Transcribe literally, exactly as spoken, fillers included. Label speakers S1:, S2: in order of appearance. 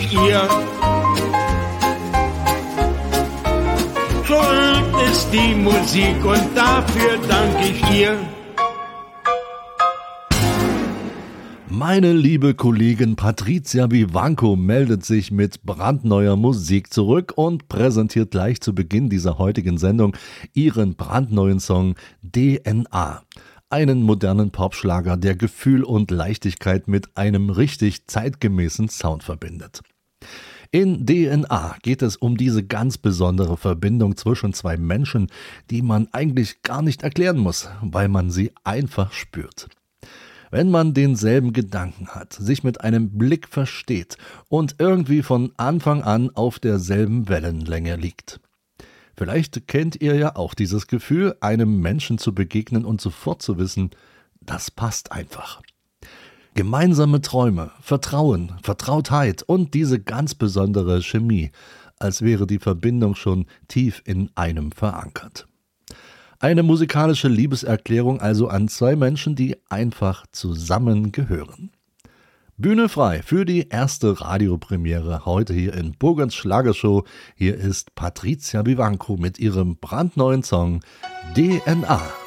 S1: ich ihr. Schuld ist die Musik und dafür danke ich ihr.
S2: Meine liebe Kollegin Patricia Vivanco meldet sich mit brandneuer Musik zurück und präsentiert gleich zu Beginn dieser heutigen Sendung ihren brandneuen Song D N A. Einen modernen Popschlager, der Gefühl und Leichtigkeit mit einem richtig zeitgemäßen Sound verbindet. In D N A geht es um diese ganz besondere Verbindung zwischen zwei Menschen, die man eigentlich gar nicht erklären muss, weil man sie einfach spürt. Wenn man denselben Gedanken hat, sich mit einem Blick versteht und irgendwie von Anfang an auf derselben Wellenlänge liegt. Vielleicht kennt ihr ja auch dieses Gefühl, einem Menschen zu begegnen und sofort zu wissen, das passt einfach. Gemeinsame Träume, Vertrauen, Vertrautheit und diese ganz besondere Chemie, als wäre die Verbindung schon tief in einem verankert. Eine musikalische Liebeserklärung also an zwei Menschen, die einfach zusammengehören. Bühne frei für die erste Radiopremiere heute hier in Burgens Schlagershow. Hier ist Patricia Vivanco mit ihrem brandneuen Song D N A.